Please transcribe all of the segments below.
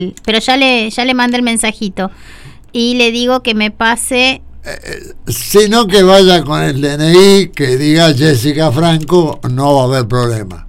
pero ya le mandé el mensajito y le digo que me pase. Sino que vaya con el DNI, que diga Jessica Franco, no va a haber problema.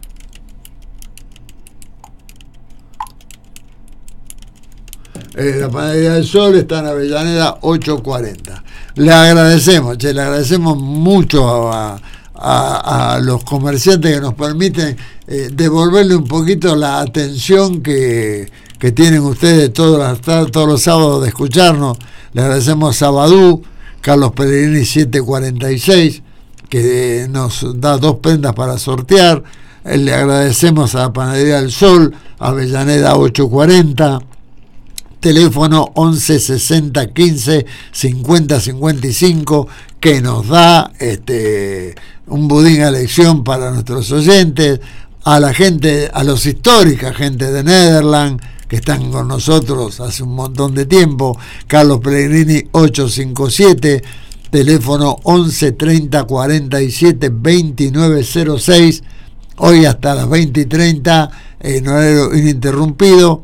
La Panadería del Sol está en Avellaneda 840. Le agradecemos mucho a los comerciantes que nos permiten devolverle un poquito la atención que tienen ustedes todos los sábados de escucharnos. Le agradecemos a Badú, Carlos Pellegrini 746, que nos da 2 prendas para sortear. Le agradecemos a la Panadería del Sol, Avellaneda 840, teléfono 11 60 15 50 55, que nos da un budín a elección para nuestros oyentes, a la gente, a los históricas gente de Nederland, que están con nosotros hace un montón de tiempo. Carlos Pellegrini 857, teléfono 11 30 47 2906, hoy hasta las 20:30 en horario ininterrumpido.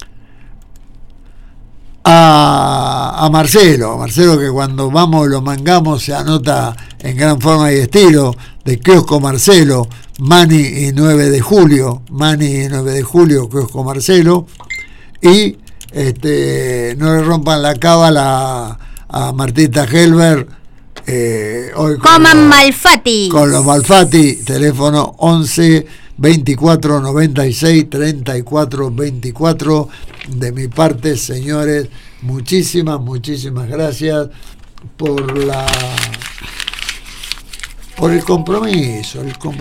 A Marcelo, que cuando vamos lo mangamos se anota en gran forma y estilo, de Kiosco Marcelo, Mani y 9 de julio, Kiosco Marcelo. Y no le rompan la cábala a Martita Helber, hoy coman Malfatti, con los Malfatti, teléfono 11 24 96 34 24. De mi parte, señores, muchísimas muchísimas gracias por el compromiso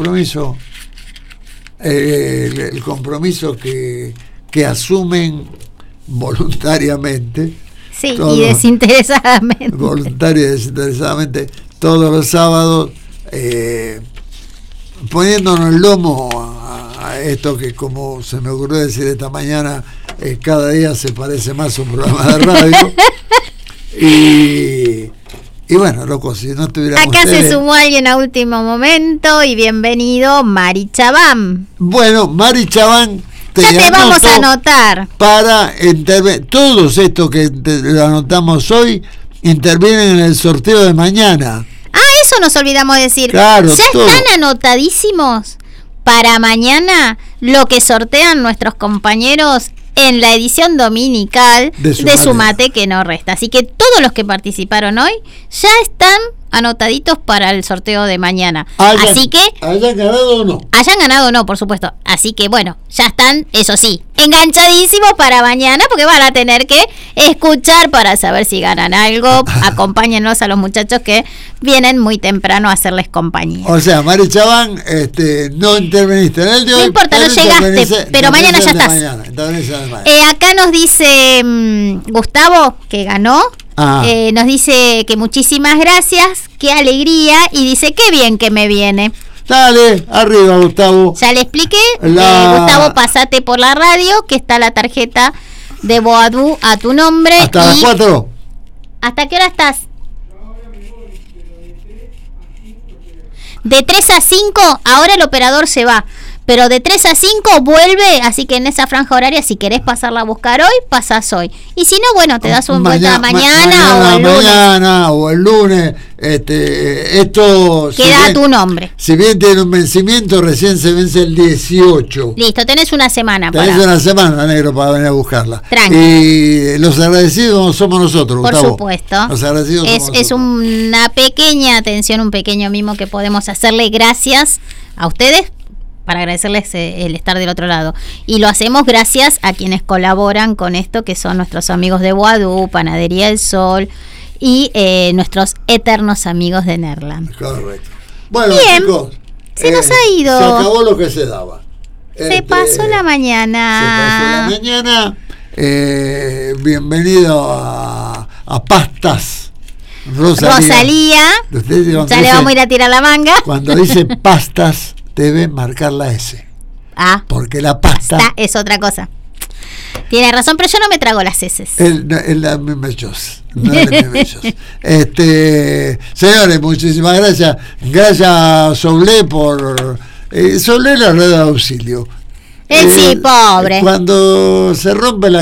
que asumen voluntariamente. Sí, y desinteresadamente. Voluntario y desinteresadamente, todos los sábados, poniéndonos el lomo a esto que, como se me ocurrió decir esta mañana, cada día se parece más a un programa de radio. Y bueno, loco, si no tuviéramos acá se sumó alguien a último momento, y bienvenido Mari Chabán. Bueno, Mari Chabán, ya te vamos a anotar para intervenir. Todos estos que lo anotamos hoy intervienen en el sorteo de mañana. Eso nos olvidamos de decir. Claro, ya todo. Están anotadísimos para mañana lo que sortean nuestros compañeros en la edición dominical de Sumate que no resta. Así que todos los que participaron hoy ya están anotaditos para el sorteo de mañana. Así que hayan ganado o no. Hayan ganado o no, por supuesto. Así que bueno, ya están, eso sí, enganchadísimos para mañana, porque van a tener que escuchar para saber si ganan algo. Acompáñenos a los muchachos que vienen muy temprano a hacerles compañía. O sea, Mari Chabán, no interveniste en el de hoy. No importa, no llegaste, pero mañana ya estás. Acá nos dice Gustavo, que ganó. Nos dice que muchísimas gracias, qué alegría, y dice qué bien que me viene. Dale, arriba, Gustavo. Ya le expliqué, Gustavo, pasate por la radio, que está la tarjeta de Boadú a tu nombre. Hasta las 4. ¿Hasta qué hora estás? De 3 a 5, ahora el operador se va. Pero de 3 a 5 vuelve, así que en esa franja horaria, si querés pasarla a buscar hoy, pasás hoy. Y si no, bueno, te das un vuelta mañana o el lunes. Esto queda a tu nombre. Si bien tiene un vencimiento, recién se vence el 18. Listo, tenés una semana. Una semana, negro, para venir a buscarla. Tranqui. Y los agradecidos somos nosotros, por Gustavo. Supuesto. Los agradecidos somos nosotros. Es una pequeña atención, un pequeño mimo que podemos hacerle gracias a ustedes, para agradecerles el estar del otro lado. Y lo hacemos gracias a quienes colaboran con esto, que son nuestros amigos de Boadú, Panadería del Sol y nuestros eternos amigos de Nederland. Correcto. Bueno, bien, chicos, se nos ha ido. Se acabó lo que se daba. Se pasó la mañana. Bienvenido a Pastas Rosalía. Ya le vamos a ir a tirar la manga. Cuando dice pastas, debe marcar la S. Porque la pasta es otra cosa. Tiene razón, pero yo no me trago las heces. Señores, muchísimas gracias. Gracias, Soblé, por Soblé, la red de auxilio. Sí, pobre. Cuando se rompe la